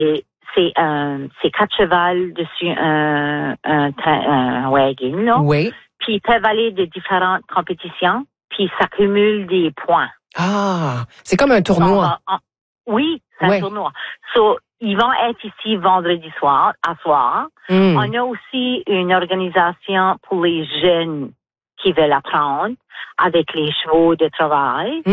c'est 4 chevaux dessus un wagon, là. Oui. Puis ils peuvent aller de différentes compétitions, puis ils s'accumulent des points. Ah, c'est comme un tournoi. Oui, c'est un tournoi. So, ils vont être ici vendredi soir, à soir. On a aussi une organisation pour les jeunes qui veulent apprendre avec les chevaux de travail.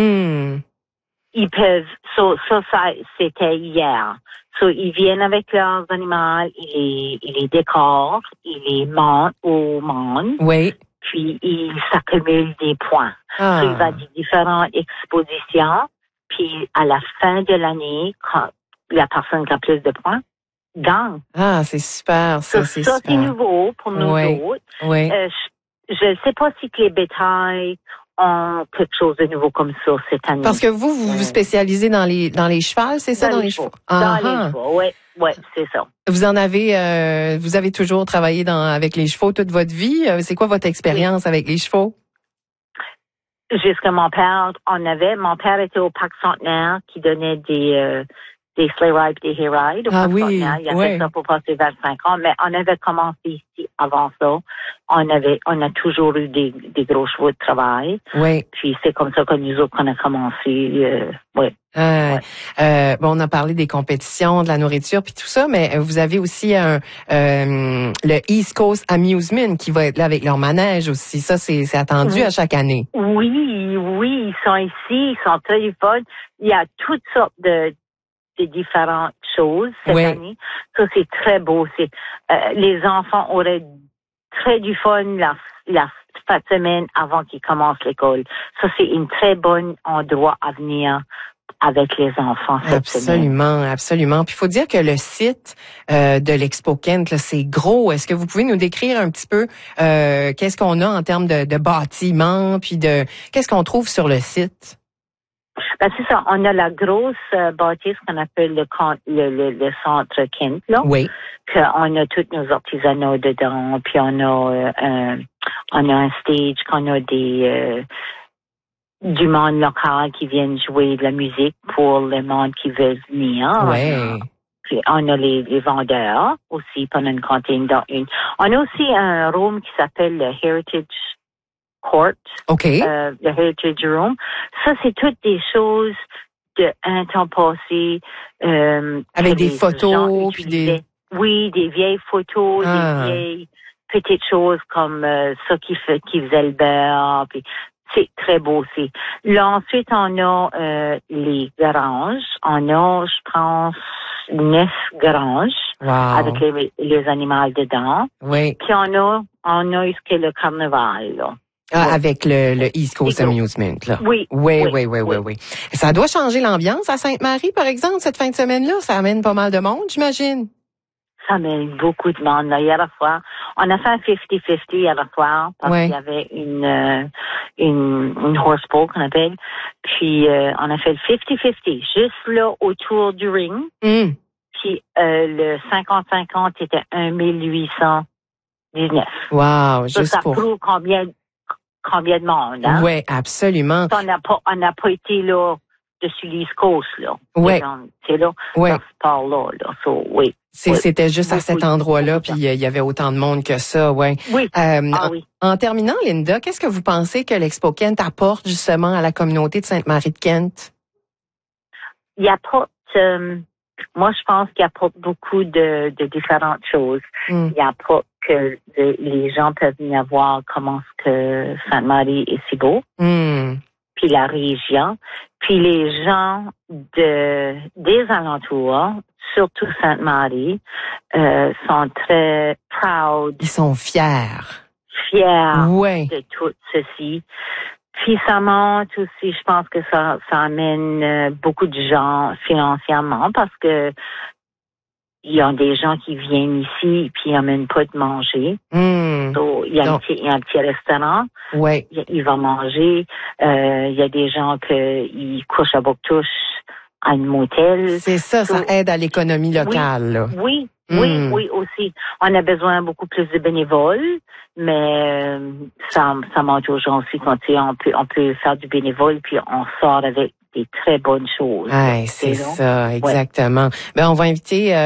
Ils peuvent, ça, c'était hier. So, ils viennent avec leurs animaux, ils les décorent, ils les montent au monde. Oui. Puis, ils s'accumulent des points. So, il va y avoir différentes expositions. Puis, à la fin de l'année, quand la personne qui a plus de points gagne. Ah, c'est super, ça, c'est super. Ça, c'est nouveau pour nous autres. Oui. Je ne sais pas si les bétails ont quelque chose de nouveau comme ça cette année. Parce que vous vous spécialisez dans les chevals, c'est ça, dans les chevaux? Dans les chevaux, oui, c'est ça. Vous avez toujours travaillé avec les chevaux toute votre vie. C'est quoi votre expérience avec les chevaux? Jusqu'à mon père était au Parc Centenaire qui donnait des sleigh rides, des hay rides au Parc Centenaire. Il a fait ça pour passer 25 ans, mais on avait commencé ici avant ça. On a toujours eu des gros chevaux de travail. Oui. Puis c'est comme ça que nous autres qu'on a commencé. On a parlé des compétitions, de la nourriture puis tout ça, mais vous avez aussi le East Coast Amusement qui va être là avec leur manège aussi. Ça, c'est attendu à chaque année. Oui, ils sont ici, ils sont très fun. Il y a toutes sortes de différentes choses cette année. Ça, c'est très beau. Les enfants auraient très du fun la fin de semaine avant qu'ils commencent l'école. Ça, c'est un très bon endroit à venir avec les enfants cette semaine. Absolument. Puis il faut dire que le site de l'Expo Kent, là, c'est gros. Est-ce que vous pouvez nous décrire un petit peu qu'est-ce qu'on a en termes de bâtiments, puis qu'est-ce qu'on trouve sur le site? Ben, c'est ça. On a la grosse bâtisse qu'on appelle le centre Kent, là. Oui. On a tous nos artisanaux dedans, puis on a un stage qu'on a du monde local qui viennent jouer de la musique pour le monde qui veut venir. Oui. Puis on a les vendeurs aussi, puis on a une cantine dans une. On a aussi un room qui s'appelle le Heritage Court. OK. Le Heritage Room. Ça, c'est toutes des choses d'un temps passé. Avec des photos, puis des... Oui, des vieilles photos, des vieilles petites choses comme ça qui faisait le beurre, puis c'est très beau aussi. Là, ensuite, on a les granges. On a, je pense, 9 granges avec les animaux dedans. Oui. Puis on a ce qu'est le carnaval, là. Avec le East Coast Amusement, là. Oui. Ça doit changer l'ambiance à Sainte-Marie, par exemple, cette fin de semaine-là. Ça amène pas mal de monde, j'imagine. Ça amène beaucoup de monde, là. Hier soir, on a fait un 50-50 hier soir, parce qu'il y avait une horse pole qu'on appelle. Puis, on a fait le 50-50, juste là, autour du ring. Puis, le 50-50 était 1819. Wow, ça prouve combien de monde, hein? Oui, absolument. On n'a pas été là dessus l'East Coast, là. Oui. C'est là, dans ce part-là, là. So, oui. C'était juste à cet endroit-là, puis il y avait autant de monde que ça, Oui. En terminant, Linda, qu'est-ce que vous pensez que l'Expo Kent apporte justement à la communauté de Sainte-Marie de Kent? Il apporte, moi je pense qu'il apporte beaucoup de différentes choses. Il apporte que les gens peuvent venir voir comment est-ce que Sainte-Marie est si beau. Puis la région, puis les gens des alentours, surtout Sainte-Marie, sont très proud. Ils sont fiers de tout ceci. Puis ça monte aussi, je pense que ça amène beaucoup de gens financièrement parce que il y a des gens qui viennent ici puis ils n'amènent pas de manger. So, il y a un petit restaurant. Oui. Il va manger. Il y a des gens qui couchent à Bouctouche à une motel. C'est ça, ça aide à l'économie locale. Là. Oui, aussi. On a besoin beaucoup plus de bénévoles, mais ça montre aux gens aussi quand on peut faire du bénévole puis on sort avec des très bonnes choses. C'est ça, exactement. Ben on va inviter